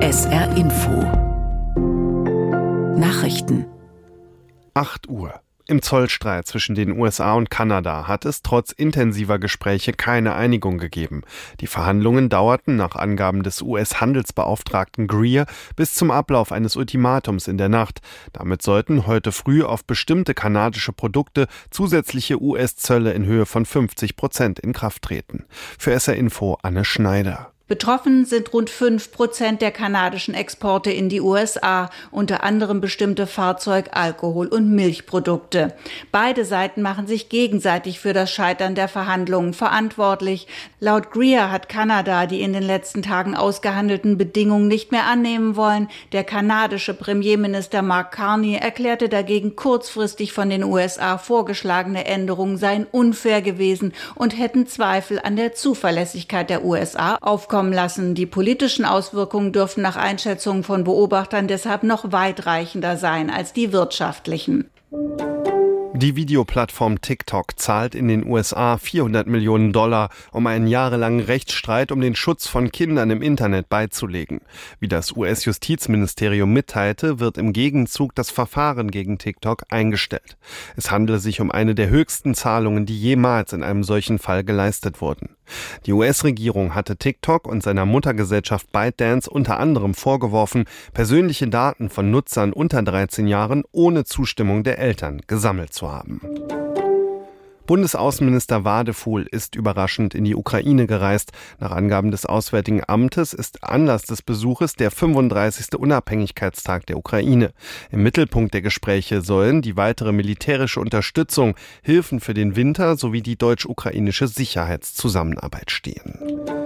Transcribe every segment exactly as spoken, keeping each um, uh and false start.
S R Info Nachrichten. acht Uhr. Im Zollstreit zwischen den U S A und Kanada hat es trotz intensiver Gespräche keine Einigung gegeben. Die Verhandlungen dauerten nach Angaben des U S-Handelsbeauftragten Greer bis zum Ablauf eines Ultimatums in der Nacht. Damit sollten heute früh auf bestimmte kanadische Produkte zusätzliche U S-Zölle in Höhe von fünfzig Prozent in Kraft treten. Für S R Info Anne Schneider. Betroffen sind rund fünf Prozent der kanadischen Exporte in die U S A, unter anderem bestimmte Fahrzeug-, Alkohol- und Milchprodukte. Beide Seiten machen sich gegenseitig für das Scheitern der Verhandlungen verantwortlich. Laut Greer hat Kanada die in den letzten Tagen ausgehandelten Bedingungen nicht mehr annehmen wollen. Der kanadische Premierminister Mark Carney erklärte dagegen, kurzfristig von den U S A vorgeschlagene Änderungen seien unfair gewesen und hätten Zweifel an der Zuverlässigkeit der U S A aufkommen lassen. Die politischen Auswirkungen dürften nach Einschätzung von Beobachtern deshalb noch weitreichender sein als die wirtschaftlichen. Die Videoplattform TikTok zahlt in den U S A vierhundert Millionen Dollar, um einen jahrelangen Rechtsstreit um den Schutz von Kindern im Internet beizulegen. Wie das U S-Justizministerium mitteilte, wird im Gegenzug das Verfahren gegen TikTok eingestellt. Es handele sich um eine der höchsten Zahlungen, die jemals in einem solchen Fall geleistet wurden. Die U S-Regierung hatte TikTok und seiner Muttergesellschaft ByteDance unter anderem vorgeworfen, persönliche Daten von Nutzern unter dreizehn Jahren ohne Zustimmung der Eltern gesammelt zu haben. Bundesaußenminister Wadefuhl ist überraschend in die Ukraine gereist. Nach Angaben des Auswärtigen Amtes ist Anlass des Besuches der fünfunddreißigste Unabhängigkeitstag der Ukraine. Im Mittelpunkt der Gespräche sollen die weitere militärische Unterstützung, Hilfen für den Winter sowie die deutsch-ukrainische Sicherheitszusammenarbeit stehen.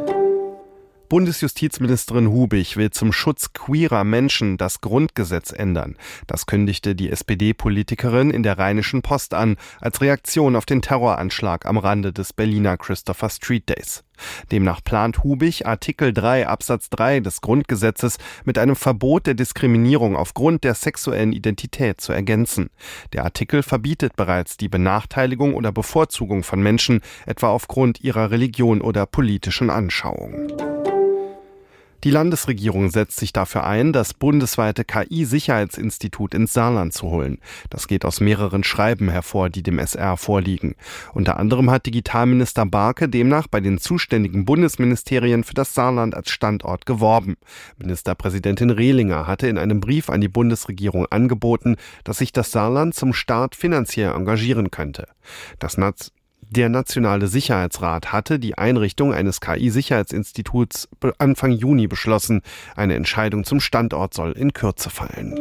Bundesjustizministerin Hubig will zum Schutz queerer Menschen das Grundgesetz ändern. Das kündigte die S P D-Politikerin in der Rheinischen Post an, als Reaktion auf den Terroranschlag am Rande des Berliner Christopher Street Days. Demnach plant Hubig, Artikel drei Absatz drei des Grundgesetzes mit einem Verbot der Diskriminierung aufgrund der sexuellen Identität zu ergänzen. Der Artikel verbietet bereits die Benachteiligung oder Bevorzugung von Menschen, etwa aufgrund ihrer Religion oder politischen Anschauung. Die Landesregierung setzt sich dafür ein, das bundesweite K I-Sicherheitsinstitut ins Saarland zu holen. Das geht aus mehreren Schreiben hervor, die dem S R vorliegen. Unter anderem hat Digitalminister Barke demnach bei den zuständigen Bundesministerien für das Saarland als Standort geworben. Ministerpräsidentin Rehlinger hatte in einem Brief an die Bundesregierung angeboten, dass sich das Saarland zum Start finanziell engagieren könnte. Das Naz Der Nationale Sicherheitsrat hatte die Einrichtung eines K I-Sicherheitsinstituts Anfang Juni beschlossen. Eine Entscheidung zum Standort soll in Kürze fallen.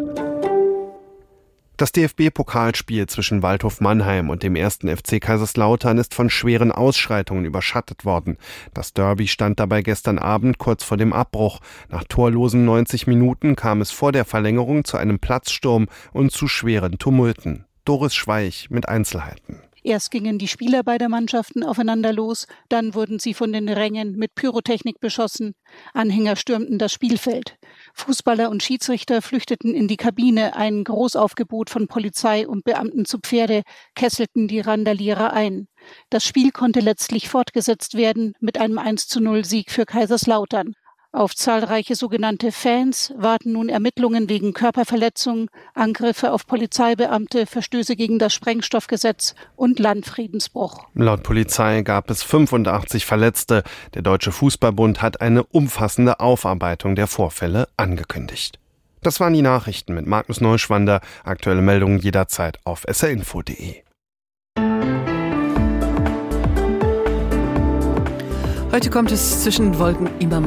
Das D F B-Pokalspiel zwischen Waldhof Mannheim und dem ersten F C Kaiserslautern ist von schweren Ausschreitungen überschattet worden. Das Derby stand dabei gestern Abend kurz vor dem Abbruch. Nach torlosen neunzig Minuten kam es vor der Verlängerung zu einem Platzsturm und zu schweren Tumulten. Doris Schweich mit Einzelheiten. Erst gingen die Spieler beider Mannschaften aufeinander los, dann wurden sie von den Rängen mit Pyrotechnik beschossen. Anhänger stürmten das Spielfeld. Fußballer und Schiedsrichter flüchteten in die Kabine. Ein Großaufgebot von Polizei und Beamten zu Pferde kesselten die Randalierer ein. Das Spiel konnte letztlich fortgesetzt werden mit einem eins zu null Sieg für Kaiserslautern. Auf zahlreiche sogenannte Fans warten nun Ermittlungen wegen Körperverletzung, Angriffe auf Polizeibeamte, Verstöße gegen das Sprengstoffgesetz und Landfriedensbruch. Laut Polizei gab es fünfundachtzig Verletzte. Der Deutsche Fußballbund hat eine umfassende Aufarbeitung der Vorfälle angekündigt. Das waren die Nachrichten mit Markus Neuschwander. Aktuelle Meldungen jederzeit auf s r info punkt d e. Heute kommt es zwischen Wolken immer